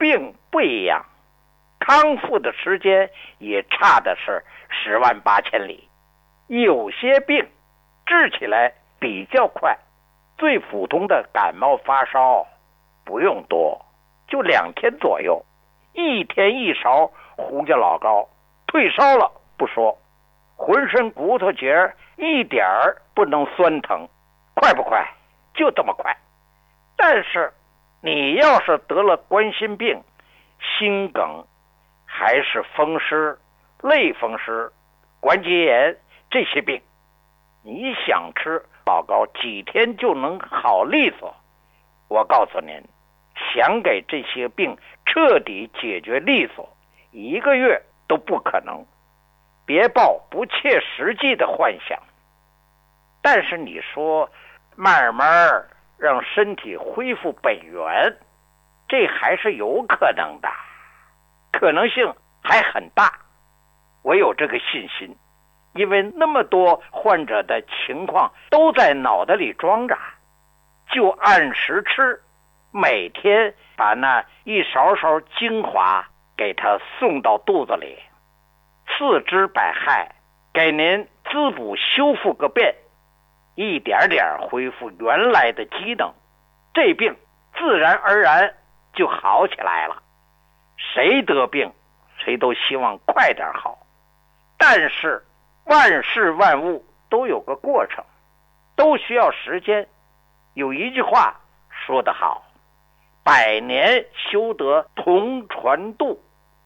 病不一样，康复的时间也差的是108000里。有些病治起来比较快，最普通的感冒发烧不用多，就2天左右，1天1勺胡椒老膏，退烧了不说，浑身骨头节一点儿不能酸疼，快不快？就这么快。但是你要是得了冠心病、心梗，还是风湿、类风湿、关节炎这些病，你想吃老膏几天就能好利索？我告诉您，想给这些病彻底解决利索，1个月都不可能。别抱不切实际的幻想。但是你说慢慢让身体恢复本源，这还是有可能的，可能性还很大。我有这个信心，因为那么多患者的情况都在脑袋里装着，就按时吃，每天把那一勺勺精华给他送到肚子里，四肢百骸给您滋补修复个遍，一点点恢复原来的机能，这病自然而然就好起来了。谁得病谁都希望快点好，但是万事万物都有个过程，都需要时间。有一句话说得好，100年修得同船渡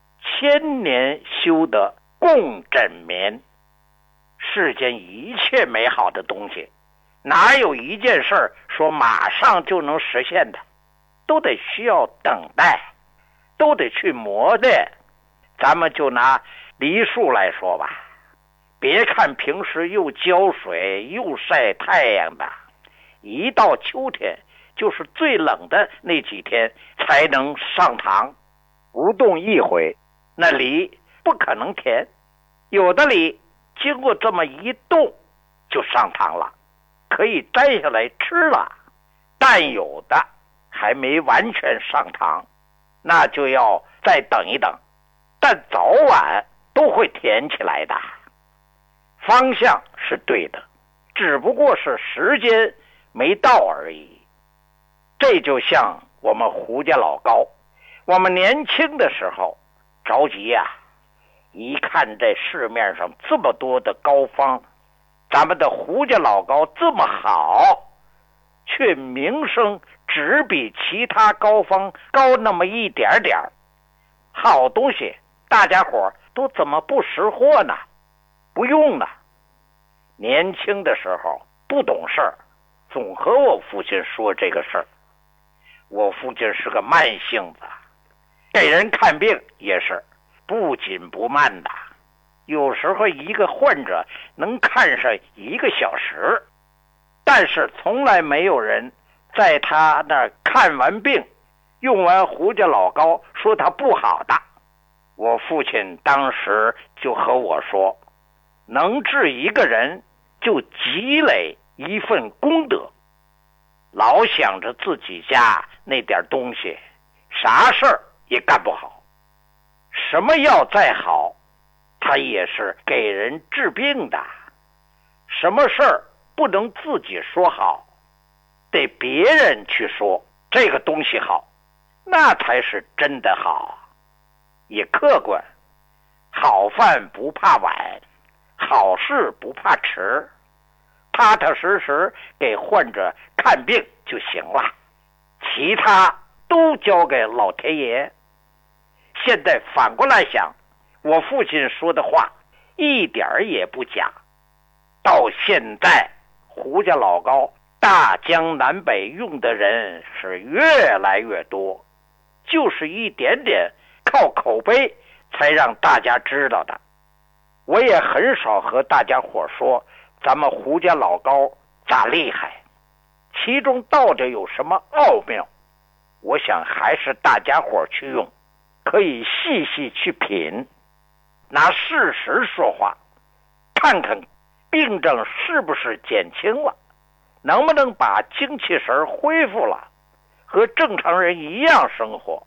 ，1000年修得共枕眠。世间一切美好的东西，哪有一件事说马上就能实现的，都得需要等待，都得去磨练。咱们就拿梨树来说吧，别看平时又浇水又晒太阳的，一到秋天，就是最冷的那几天才能上膛，不动一回，那梨不可能甜。有的梨经过这么一冻就上膛了，可以摘下来吃了，但有的还没完全上膛，那就要再等一等，但早晚都会甜起来的。方向是对的，只不过是时间没到而已。这就像我们胡家老高，我们年轻的时候着急呀，一看这市面上这么多的膏方，咱们的胡家老高这么好，却名声只比其他膏方高那么一点点，好东西大家伙都怎么不识货呢？不用呢。年轻的时候不懂事儿，总和我父亲说这个事儿。我父亲是个慢性子，给人看病也是不紧不慢的，有时候一个患者能看上1个小时，但是从来没有人在他那儿看完病用完胡家老膏说他不好的。我父亲当时就和我说，能治一个人就积累一份功德，老想着自己家那点东西，啥事儿也干不好。什么药再好，它也是给人治病的。什么事儿不能自己说好，得别人去说这个东西好，那才是真的好，也客观。好饭不怕晚，好事不怕迟，踏踏实实给患者看病就行了，其他都交给老天爷。现在反过来想，我父亲说的话一点也不假。到现在胡家老膏大江南北用的人是越来越多，就是一点点靠口碑才让大家知道的。我也很少和大家伙说咱们胡家老膏咋厉害，其中到底有什么奥妙，我想还是大家伙去用，可以细细去品，拿事实说话，看看病症是不是减轻了，能不能把精气神恢复了，和正常人一样生活。